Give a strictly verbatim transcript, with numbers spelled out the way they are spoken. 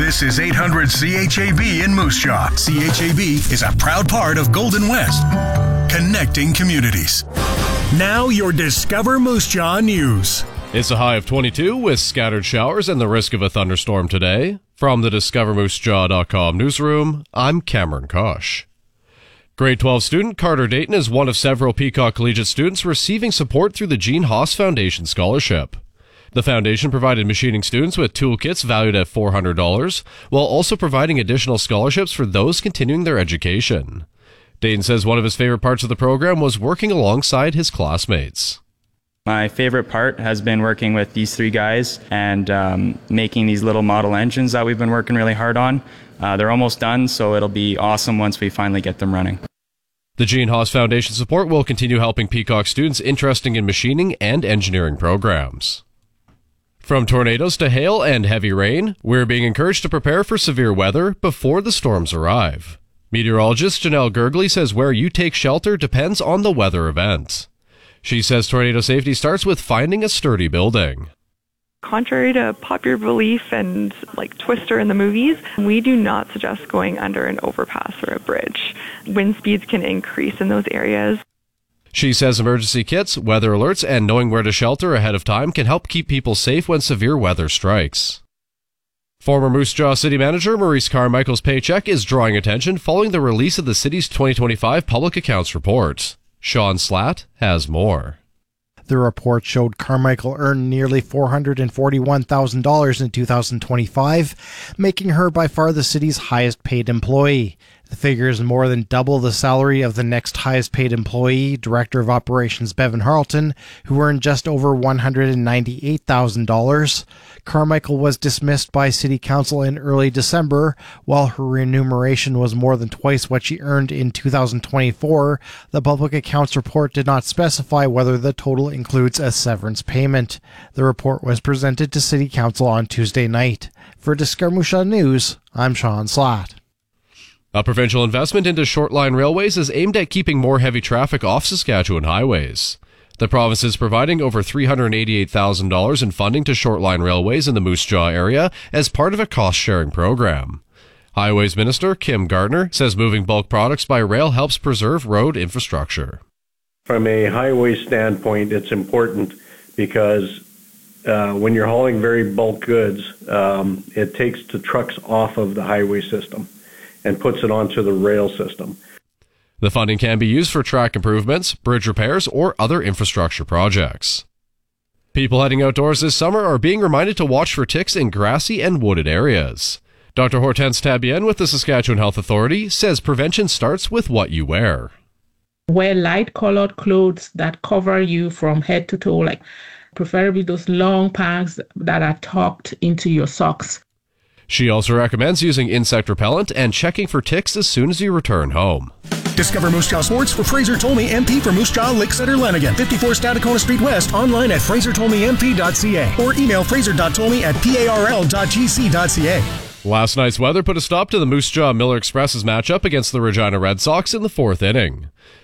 This is eight hundred C H A B in Moose Jaw. C H A B is a proud part of Golden West, connecting communities. Now your Discover Moose Jaw news. It's a high of twenty-two with scattered showers and the risk of a thunderstorm today. From the discover moose jaw dot com newsroom, I'm Cameron Kosh. Grade twelve student Carter Dayton is one of several Peacock Collegiate students receiving support through the Gene Haas Foundation Scholarship. The foundation provided machining students with toolkits valued at four hundred dollars, while also providing additional scholarships for those continuing their education. Dayton says one of his favorite parts of the program was working alongside his classmates. My favorite part has been working with these three guys and um, making these little model engines that we've been working really hard on. Uh, they're almost done, so it'll be awesome once we finally get them running. The Gene Haas Foundation support will continue helping Peacock students interested in machining and engineering programs. From tornadoes to hail and heavy rain, we're being encouraged to prepare for severe weather before the storms arrive. Meteorologist Janelle Gergley says where you take shelter depends on the weather event. She says tornado safety starts with finding a sturdy building. Contrary to popular belief and like Twister in the movies, we do not suggest going under an overpass or a bridge. Wind speeds can increase in those areas. She says emergency kits, weather alerts, and knowing where to shelter ahead of time can help keep people safe when severe weather strikes. Former Moose Jaw City Manager Maurice Carmichael's paycheck is drawing attention following the release of the city's twenty twenty-five Public Accounts Report. Sean Slatt has more. The report showed Carmichael earned nearly four hundred forty-one thousand dollars in two thousand twenty-five, making her by far the city's highest paid employee. The figure is more than double the salary of the next highest paid employee, Director of Operations Bevan Harleton, who earned just over one hundred ninety-eight thousand dollars. Carmichael was dismissed by City Council in early December. While her remuneration was more than twice what she earned in two thousand twenty-four, the Public Accounts Report did not specify whether the total includes a severance payment. The report was presented to City Council on Tuesday night. For Discover Moose Jaw News, I'm Sean Slatt. A provincial investment into short-line railways is aimed at keeping more heavy traffic off Saskatchewan highways. The province is providing over three hundred eighty-eight thousand dollars in funding to short-line railways in the Moose Jaw area as part of a cost-sharing program. Highways Minister Kim Gardner says moving bulk products by rail helps preserve road infrastructure. From a highway standpoint, it's important because uh, when you're hauling very bulk goods, um, it takes the trucks off of the highway system and puts it onto the rail system. The funding can be used for track improvements, bridge repairs, or other infrastructure projects. People heading outdoors this summer are being reminded to watch for ticks in grassy and wooded areas. Doctor Hortense Tabien with the Saskatchewan Health Authority says prevention starts with what you wear. Wear light-colored clothes that cover you from head to toe, like preferably those long pants that are tucked into your socks. She also recommends using insect repellent and checking for ticks as soon as you return home. Discover Moose Jaw Sports for Fraser Tolmie M P for Moose Jaw, Lake Center, Lanigan. fifty-four Stadacona Street West, online at fraser tolmie m p dot c a or email fraser dot tolmie at parl dot g c dot c a. Last night's weather put a stop to the Moose Jaw Miller Express's matchup against the Regina Red Sox in the fourth inning.